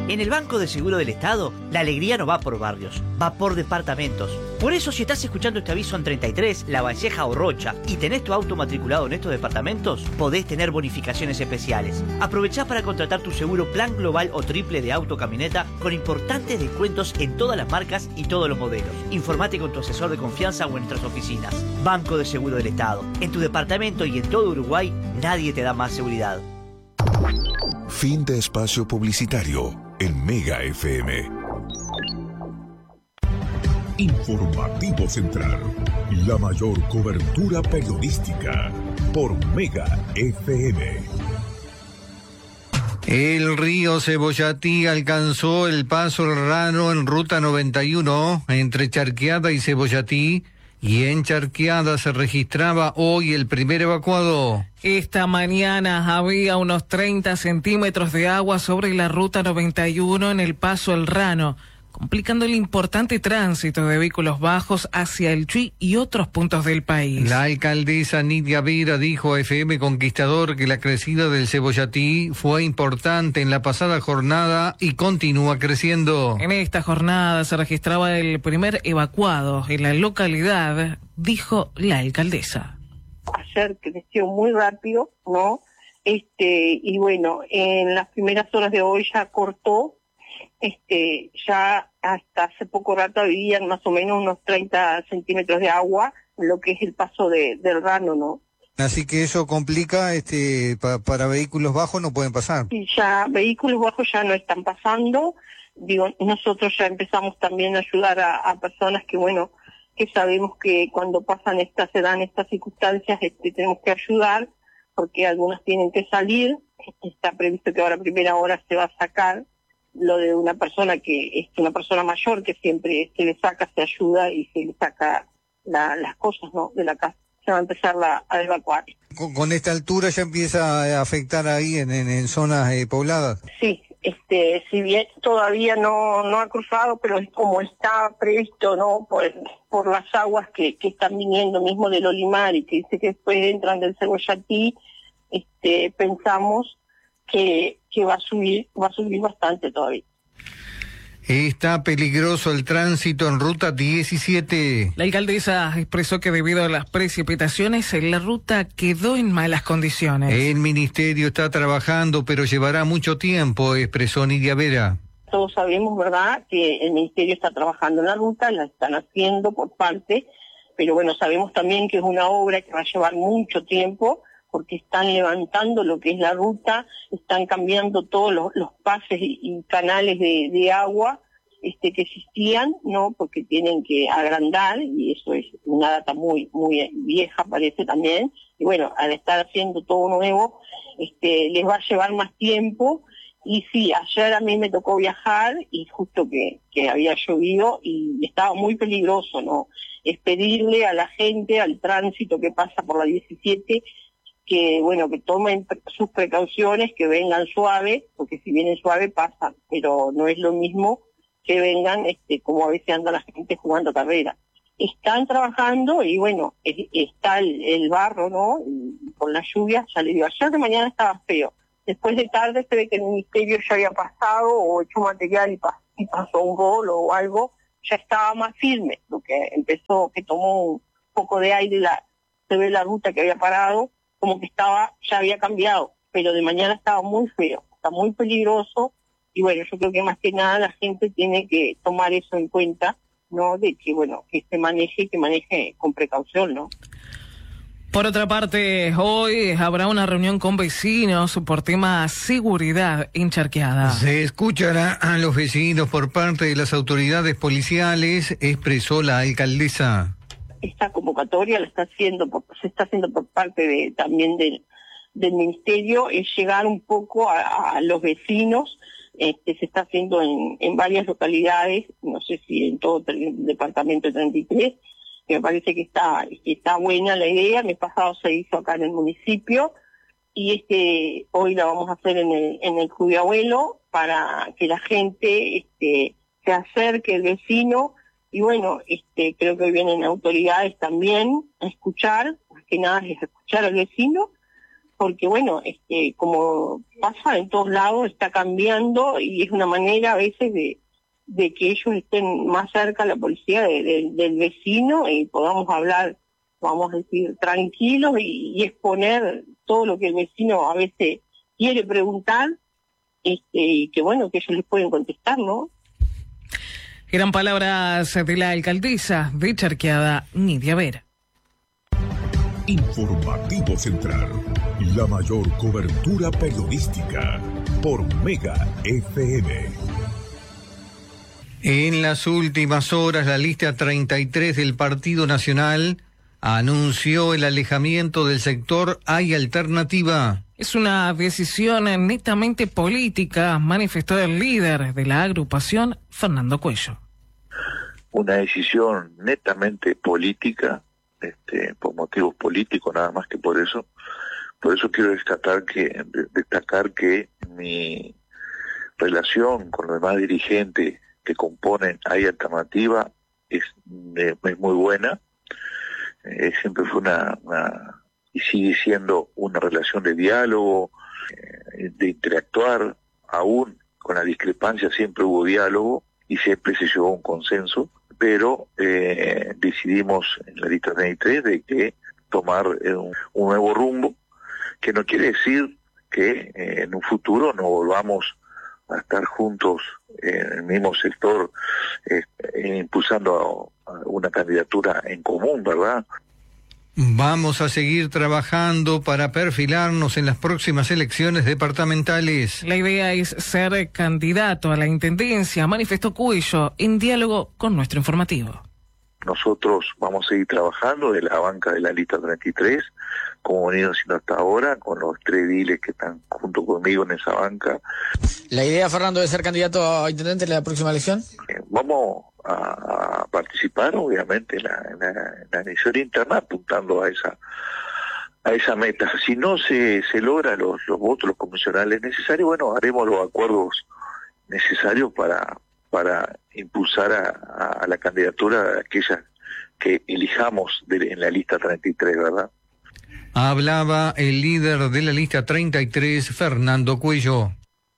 En el Banco de Seguro del Estado, la alegría no va por barrios, va por departamentos. Por eso, si estás escuchando este aviso en 33, La Valleja o Rocha y tenés tu auto matriculado en estos departamentos, podés tener bonificaciones especiales. Aprovechá para contratar tu seguro plan global o triple de auto camioneta con importantes descuentos en todas las marcas y todos los modelos. Informate con tu asesor de confianza o en nuestras oficinas. Banco de Seguro del Estado. En tu departamento y en todo Uruguay, nadie te da más seguridad. Fin de espacio publicitario en Mega FM. Informativo Central, la mayor cobertura periodística por Mega FM. El río Cebollatí alcanzó el Paso El Rano en ruta 91 entre Charqueada y Cebollatí, y en Charqueada se registraba hoy el primer evacuado. Esta mañana había unos 30 centímetros de agua sobre la ruta 91 en el Paso El Rano, complicando el importante tránsito de vehículos bajos hacia el Chuy y otros puntos del país. La alcaldesa Nidia Vera dijo a FM Conquistador que la crecida del Cebollatí fue importante en la pasada jornada y continúa creciendo. En esta jornada se registraba el primer evacuado en la localidad, dijo la alcaldesa. Ayer creció muy rápido, ¿no? Y bueno, en las primeras horas de hoy ya cortó. Ya hasta hace poco rato habían más o menos unos 30 centímetros de agua, lo que es el paso del Rano, ¿no? Así que eso complica, para vehículos bajos no pueden pasar. Y ya vehículos bajos ya no están pasando. Digo, nosotros ya empezamos también a ayudar a personas que, bueno, que sabemos que cuando se dan estas circunstancias, tenemos que ayudar, porque algunas tienen que salir. Está previsto que ahora a primera hora se va a sacar lo de una persona que es una persona mayor, que siempre se le saca, se ayuda y se le saca las cosas, ¿no?, de la casa. Se va a empezar a evacuar. ¿Con esta altura ya empieza a afectar ahí en zonas pobladas? Sí, si bien todavía no ha cruzado, pero es como está previsto, ¿no?, por las aguas que están viniendo mismo del Olimar y que dice que después entran del Cebollatí, pensamos que va a subir bastante todavía. Está peligroso el tránsito en ruta 17. La alcaldesa expresó que debido a las precipitaciones la ruta quedó en malas condiciones. El ministerio está trabajando, pero llevará mucho tiempo, expresó Nidia Vera. Todos sabemos, ¿verdad?, que el ministerio está trabajando en la ruta, la están haciendo por parte, pero bueno, sabemos también que es una obra que va a llevar mucho tiempo, porque están levantando lo que es la ruta, están cambiando todos los pases y canales de agua que existían, ¿no?, porque tienen que agrandar, y eso es una data muy muy vieja, parece también, y bueno, al estar haciendo todo nuevo, les va a llevar más tiempo. Y sí, ayer a mí me tocó viajar y justo que había llovido y estaba muy peligroso, ¿no? Es pedirle a la gente, al tránsito que pasa por la 17, que bueno, que tomen sus precauciones, que vengan suave, porque si vienen suave pasan, pero no es lo mismo que vengan como a veces anda la gente jugando carrera. Están trabajando y bueno, está el barro, ¿no?, y con la lluvia ya le digo, ayer de mañana estaba feo, después de tarde se ve que el ministerio ya había pasado o hecho material y pasó un rolo o algo, ya estaba más firme, lo que empezó, que tomó un poco de aire, se ve la ruta que había parado, como que ya había cambiado, pero de mañana estaba muy feo, está muy peligroso, y bueno, yo creo que más que nada la gente tiene que tomar eso en cuenta, ¿no?, de que bueno, que maneje con precaución, ¿no? Por otra parte, hoy habrá una reunión con vecinos por tema seguridad en Charqueada. Se escuchará a los vecinos por parte de las autoridades policiales, expresó la alcaldesa. Esta convocatoria se está haciendo por parte también del ministerio, es llegar un poco a los vecinos. Se está haciendo en varias localidades, no sé si en todo el departamento 33, que me parece que está buena la idea. El mes pasado se hizo acá en el municipio y hoy la vamos a hacer en el Club de Abuelo, para que la gente se acerque, el vecino. Y bueno, creo que hoy vienen autoridades también a escuchar, más que nada es escuchar al vecino, porque bueno, como pasa en todos lados, está cambiando y es una manera a veces de que ellos estén más cerca a la policía del vecino y podamos hablar, vamos a decir, tranquilos y exponer todo lo que el vecino a veces quiere preguntar, y que bueno, que ellos les pueden contestar, ¿no? Eran palabras de la alcaldesa de Charqueada, Nidia Vera. Informativo Central, la mayor cobertura periodística por Mega FM. En las últimas horas, la lista 33 del Partido Nacional anunció el alejamiento del sector Hay Alternativa. Es una decisión netamente política, manifestó el líder de la agrupación, Fernando Cuello. Una decisión netamente política, por motivos políticos, nada más que por eso. Por eso quiero destacar que mi relación con los demás dirigentes que componen Hay Alternativa es muy buena. Siempre fue y sigue siendo una relación de diálogo, de interactuar, aún con la discrepancia siempre hubo diálogo y siempre se llegó a un consenso, pero decidimos en la lista 33 de que tomar un nuevo rumbo, que no quiere decir que en un futuro no volvamos a estar juntos en el mismo sector, impulsando una candidatura en común, ¿verdad? Vamos a seguir trabajando para perfilarnos en las próximas elecciones departamentales. La idea es ser candidato a la intendencia, manifestó Cuello, en diálogo con nuestro informativo. Nosotros vamos a seguir trabajando de la banca de la lista 33, como venido haciendo hasta ahora, con los 3 ediles que están junto conmigo en esa banca. ¿La idea, Fernando, de ser candidato a intendente en la próxima elección? Vamos a participar, obviamente, en la elección interna, apuntando a esa meta. Si no se logra los votos, los comisionales necesarios, bueno, haremos los acuerdos necesarios para impulsar a la candidatura de aquella que elijamos en la lista 33, ¿verdad? Hablaba el líder de la lista 33, Fernando Cuello.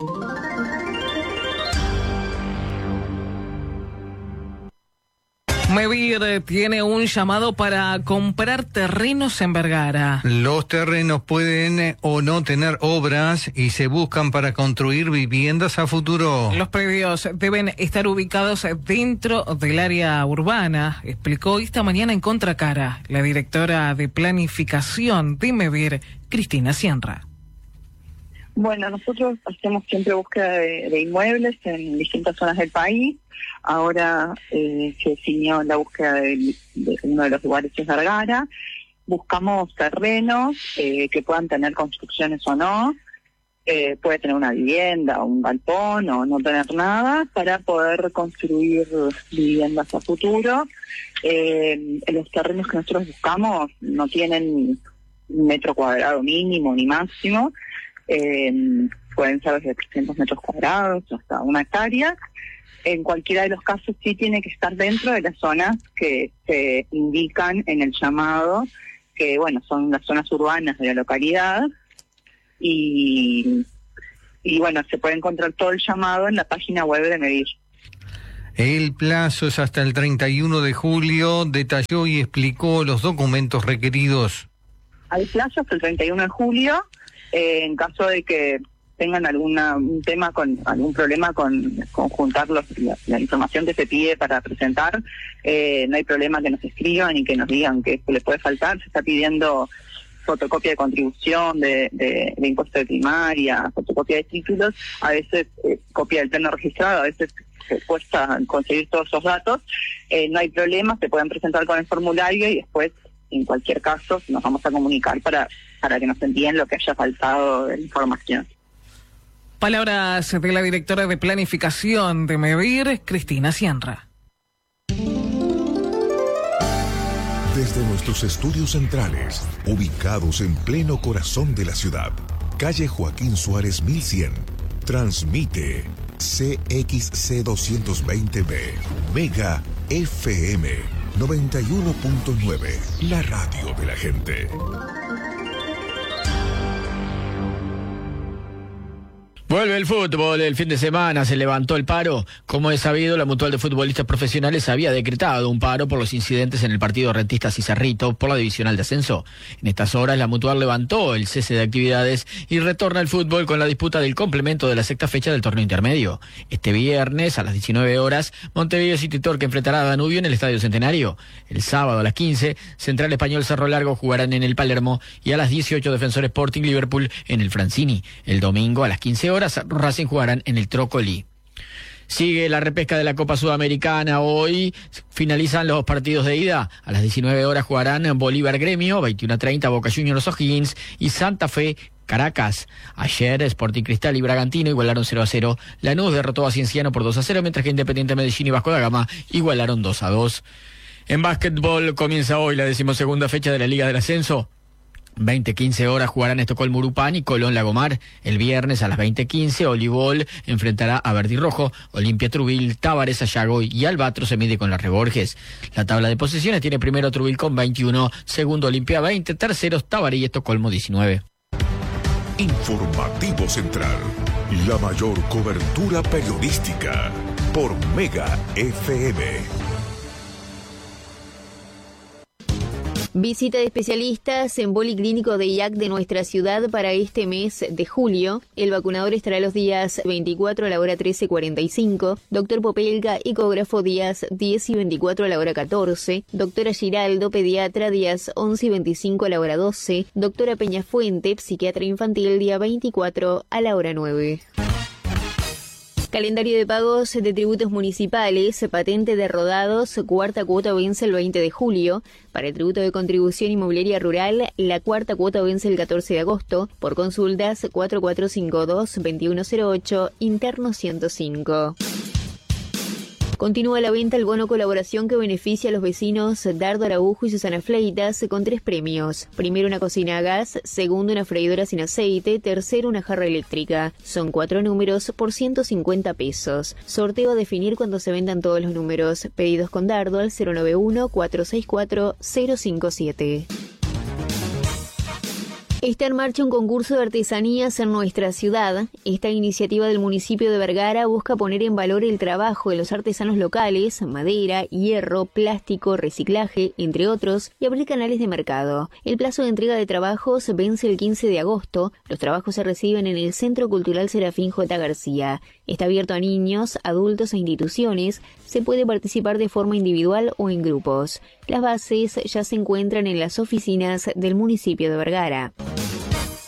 Mevir tiene un llamado para comprar terrenos en Vergara. Los terrenos pueden o no tener obras y se buscan para construir viviendas a futuro. Los predios deben estar ubicados dentro del área urbana, explicó esta mañana en Contracara la directora de planificación de Mevir, Cristina Cienra. Bueno, nosotros hacemos siempre búsqueda de inmuebles en distintas zonas del país. Ahora se definió la búsqueda de uno de los lugares es Vergara. Buscamos terrenos que puedan tener construcciones o no. Puede tener una vivienda, un galpón o no tener nada, para poder construir viviendas a futuro. Los terrenos que nosotros buscamos no tienen un metro cuadrado mínimo ni máximo. Pueden ser desde 300 metros cuadrados hasta 1 hectárea. En cualquiera de los casos sí tiene que estar dentro de las zonas que se indican en el llamado, que bueno, son las zonas urbanas de la localidad, y bueno, se puede encontrar todo el llamado en la página web de Mevir. El plazo es hasta el 31 de julio, detalló y explicó los documentos requeridos. Hay plazo hasta el 31 de julio, en caso de que tengan algún problema con juntar la información que se pide para presentar, no hay problema que nos escriban y que nos digan que le puede faltar. Se está pidiendo fotocopia de contribución, de impuesto de primaria, fotocopia de títulos, a veces copia del plano registrado, a veces cuesta conseguir todos esos datos. No hay problema, se pueden presentar con el formulario y después, en cualquier caso, nos vamos a comunicar para que nos envíen lo que haya faltado de la información. Palabras de la directora de planificación de Mevir, Cristina Cienra. Desde nuestros estudios centrales, ubicados en pleno corazón de la ciudad, calle Joaquín Suárez 1100, transmite CXC 220B, Mega FM 91.9, la radio de la gente. Vuelve el fútbol, el fin de semana se levantó el paro. Como es sabido, la Mutual de Futbolistas Profesionales había decretado un paro por los incidentes en el partido Rentistas y Cerrito por la divisional de ascenso. En estas horas la Mutual levantó el cese de actividades y retorna al fútbol con la disputa del complemento de la sexta fecha del torneo intermedio. Este viernes a las 19 horas, Montevideo City Torque enfrentará a Danubio en el Estadio Centenario. El sábado a las 15, Central Español Cerro Largo jugarán en el Palermo y a las 18 Defensor Sporting Liverpool en el Francini. El domingo a las 15 horas, Racing jugarán en el Trócoli. Sigue la repesca de la Copa Sudamericana. Hoy finalizan los partidos de ida. A las 19 horas jugarán Bolívar Gremio, 21:30 Boca Juniors O'Higgins y Santa Fe Caracas. Ayer Sporting Cristal y Bragantino igualaron 0-0. Lanús derrotó a Cienciano por 2-0, mientras que Independiente Medellín y Vasco da Gama igualaron 2-2. En básquetbol comienza hoy la 12ª fecha de la Liga del Ascenso. 20:15 horas jugarán Estocolmo Urupán y Colón Lagomar. El viernes a las 20:15 Olivol enfrentará a Verde y Rojo, Olimpia Trubil, Tábares Sayago y Albatro se mide con las Reborges. La tabla de posiciones tiene primero Trubil con 21, segundo Olimpia 20, terceros Tábares y Estocolmo 19. Informativo Central, la mayor cobertura periodística por Mega FM. Visita de especialistas en policlínico de IAC de nuestra ciudad para este mes de julio. El vacunador estará los días 24 a la hora 13:45, doctor Popelga, ecógrafo días 10 y 24 a la hora 14, doctora Giraldo, pediatra días 11 y 25 a la hora 12, doctora Peñafuente, psiquiatra infantil día 24 a la hora 9. Calendario de pagos de tributos municipales, patente de rodados, cuarta cuota vence el 20 de julio. Para el tributo de contribución inmobiliaria rural, la cuarta cuota vence el 14 de agosto. Por consultas, 4452-2108, interno 105. Continúa la venta el bono colaboración que beneficia a los vecinos Dardo Araujo y Susana Fleitas con 3 premios. Primero, una cocina a gas. Segundo, una freidora sin aceite. Tercero, una jarra eléctrica. Son 4 números por 150 pesos. Sorteo a definir cuando se vendan todos los números. Pedidos con Dardo al 091-464-057. Está en marcha un concurso de artesanías en nuestra ciudad. Esta iniciativa del municipio de Vergara busca poner en valor el trabajo de los artesanos locales, madera, hierro, plástico, reciclaje, entre otros, y abrir canales de mercado. El plazo de entrega de trabajos vence el 15 de agosto. Los trabajos se reciben en el Centro Cultural Serafín J. García. Está abierto a niños, adultos e instituciones. Se puede participar de forma individual o en grupos. Las bases ya se encuentran en las oficinas del municipio de Vergara.